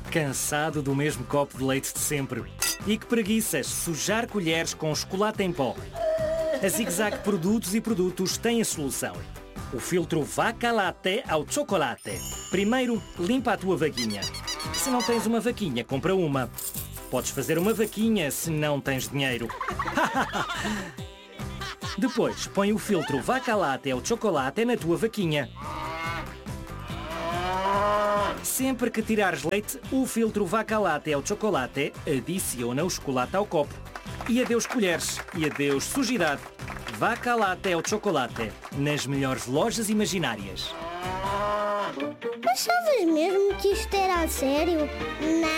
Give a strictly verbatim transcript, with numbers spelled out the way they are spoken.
Cansado do mesmo copo de leite de sempre? E que preguiças sujar colheres com chocolate em pó? A Zig Zag Produtos e Produtos tem a solução. O filtro Vaca Latte ao chocolate. Primeiro, limpa a tua vaquinha. Se não tens uma vaquinha, compra uma. Podes fazer uma vaquinha se não tens dinheiro. Depois, põe o filtro Vaca Latte ao chocolate na tua vaquinha. Sempre que tirares leite, o filtro Vaca Latte ao chocolate adiciona o chocolate ao copo. E adeus colheres, e adeus sujidade. Vaca Latte ao chocolate, nas melhores lojas imaginárias. Achavas mesmo que isto era a sério? Não.